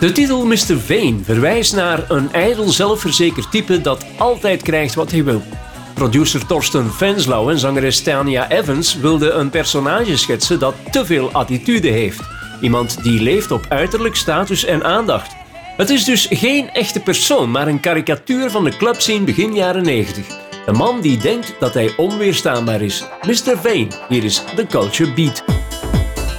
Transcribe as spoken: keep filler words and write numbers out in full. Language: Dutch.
De titel mister Vane verwijst naar een ijdel zelfverzekerd type dat altijd krijgt wat hij wil. Producer Torsten Venslau en zangeres Tanya Evans wilden een personage schetsen dat te veel attitude heeft. Iemand die leeft op uiterlijk, status en aandacht. Het is dus geen echte persoon, maar een karikatuur van de clubscene begin jaren negentig. Een man die denkt dat hij onweerstaanbaar is. mister Vane, hier is The Culture Beat.